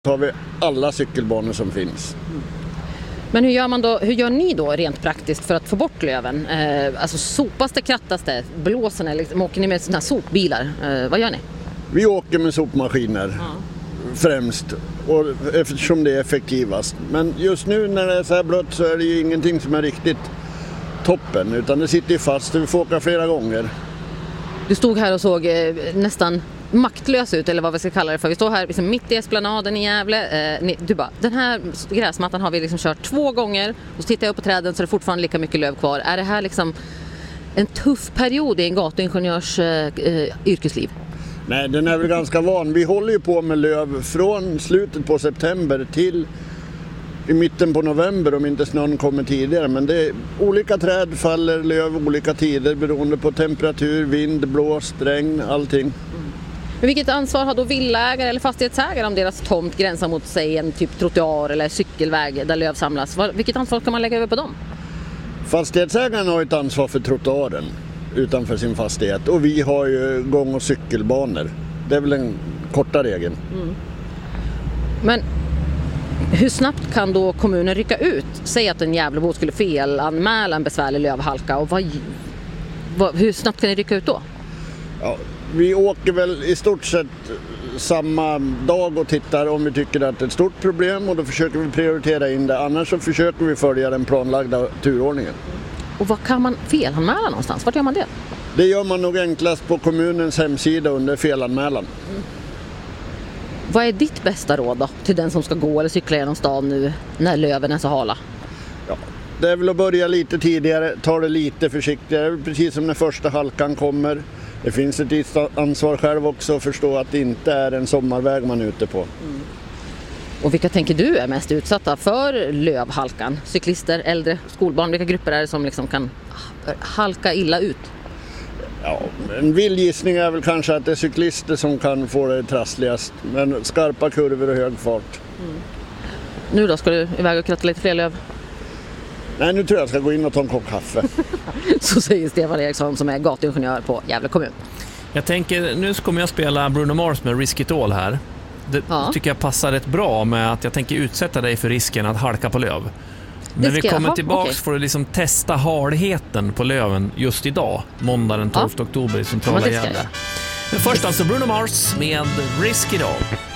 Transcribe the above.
har vi alla cykelbanor som finns. Men hur gör ni då rent praktiskt för att få bort löven? Alltså sopas det, krattas det, blåser ni, liksom, åker ni med såna här sopbilar? Vad gör ni? Vi åker med sopmaskiner främst, och eftersom det är effektivast. Men just nu när det är så här blött så är det ju ingenting som är riktigt toppen, utan det sitter fast och vi får åka flera gånger. Du stod här och såg nästan maktlös ut, eller vad vi ska kalla det för. Vi står här liksom mitt i esplanaden i Gävle. Du bara, den här gräsmattan har vi liksom kört 2 gånger, och så tittar jag upp på träden så är det fortfarande lika mycket löv kvar. Är det här liksom en tuff period i en gatuingenjörs yrkesliv? Nej, den är väl ganska van. Vi håller ju på med löv från slutet på september till i mitten på november, om inte snön kommer tidigare. Men det är olika träd faller löv olika tider beroende på temperatur, vind, blåst, regn, allting. Men vilket ansvar har då villaägare eller fastighetsägare om deras tomt gränsar mot sig en typ trottoar eller cykelväg där löv samlas? Vilket ansvar kan man lägga över på dem? Fastighetsägaren har ett ansvar för trottoaren utanför sin fastighet, och vi har ju gång- och cykelbanor. Det är väl en korta regel. Men hur snabbt kan då kommunen rycka ut? Säg att en Gävlebo skulle felanmäla en besvärlig lövhalka, och hur snabbt kan ni rycka ut då? Ja, vi åker väl i stort sett samma dag och tittar om vi tycker att det är ett stort problem, och då försöker vi prioritera in det. Annars så försöker vi följa den planlagda turordningen. Och vad kan man felanmäla någonstans? Vart gör man det? Det gör man nog enklast på kommunens hemsida under felanmälan. Vad är ditt bästa råd då till den som ska gå eller cykla genom stan nu när löven är så hala? Ja, det är väl att börja lite tidigare, ta det lite försiktigare, precis som när första halkan kommer. Det finns ett ansvar själv också att förstå att det inte är en sommarväg man är ute på. Och vilka tänker du är mest utsatta för lövhalkan? Cyklister, äldre, skolbarn, vilka grupper är det som liksom kan halka illa ut? Ja, en vild gissning är väl kanske att det är cyklister som kan få det trassligast, men skarpa kurvor och hög fart. Nu då, ska du iväg och kratta lite fler löv? Nej, nu tror jag ska gå in och ta en kopp kaffe. Så säger Stefan Eriksson som är gatuingenjör på Gävle kommun. Jag tänker, nu kommer jag spela Bruno Mars med Risk It All här. Det tycker jag passar rätt bra med att jag tänker utsätta dig för risken att halka på löv. När vi kommer tillbaka får du liksom testa halheten på löven just idag, måndag den 12 oktober i centrala Gävle. Men först alltså Bruno Mars med Risk It All.